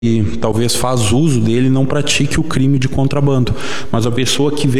e talvez faz uso dele não pratique o crime de contrabando, mas a pessoa que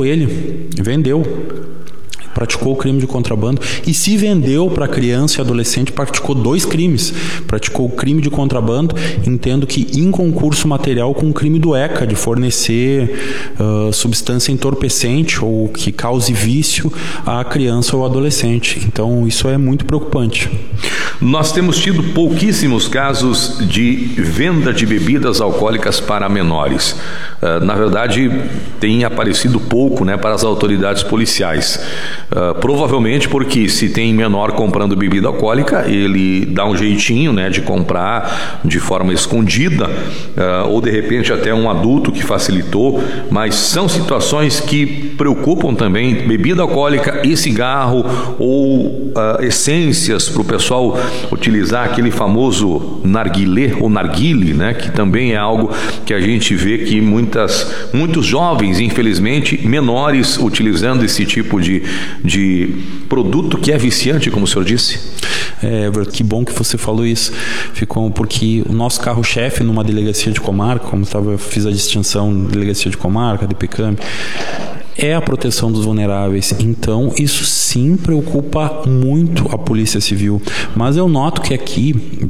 praticou o crime de contrabando, e se vendeu para criança e adolescente, praticou 2 crimes. Praticou o crime de contrabando, entendo que em concurso material com o crime do ECA, de fornecer substância entorpecente ou que cause vício à criança ou adolescente. Então, isso é muito preocupante. Nós temos tido pouquíssimos casos de venda de bebidas alcoólicas para menores. Na verdade, tem aparecido pouco, para as autoridades policiais. Provavelmente porque se tem menor comprando bebida alcoólica, ele dá um jeitinho, de comprar de forma escondida, ou de repente até um adulto que facilitou, mas são situações que preocupam também. Bebida alcoólica e cigarro, ou essências para o pessoal utilizar aquele famoso narguilé ou narguile, que também é algo que a gente vê que muitos jovens, infelizmente, menores, utilizando esse tipo de produto que é viciante, como o senhor disse. Que bom que você falou isso. Porque o nosso carro-chefe numa delegacia de comarca, como fiz a distinção delegacia de comarca, DPCAM, é a proteção dos vulneráveis. Então, isso sim preocupa muito a Polícia Civil. Mas eu noto que aqui,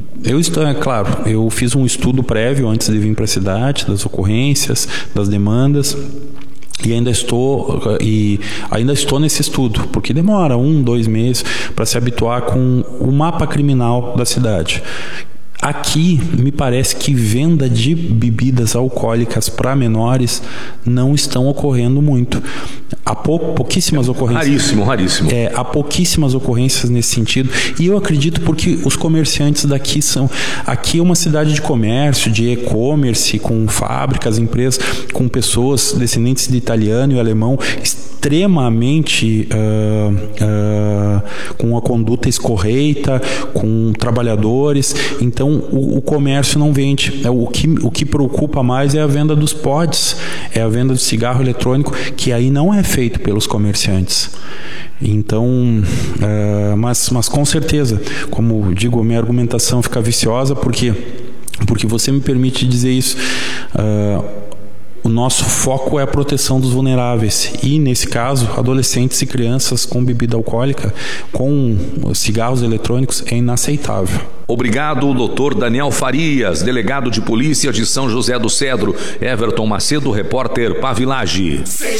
eu fiz um estudo prévio antes de vir para a cidade, das ocorrências, das demandas, e ainda estou nesse estudo, porque demora 1-2 meses para se habituar com o mapa criminal da cidade. Aqui, me parece que venda de bebidas alcoólicas para menores não estão ocorrendo muito. Há pouquíssimas ocorrências. Raríssimo. Há pouquíssimas ocorrências nesse sentido. E eu acredito porque os comerciantes daqui Aqui é uma cidade de comércio, de e-commerce, com fábricas, empresas, com pessoas descendentes de italiano e alemão, extremamente com a conduta escorreita, com trabalhadores. Então, o comércio não vende. O que preocupa mais é a venda dos pods, é a venda do cigarro eletrônico, que aí não é feito pelos comerciantes. Então, mas com certeza, como digo, a minha argumentação fica viciosa porque você me permite dizer isso. O nosso foco é a proteção dos vulneráveis e, nesse caso, adolescentes e crianças com bebida alcoólica, com cigarros eletrônicos, é inaceitável. Obrigado, Dr. Daniel Farias, delegado de polícia de São José do Cedro. Everton Macedo, repórter Pavilage.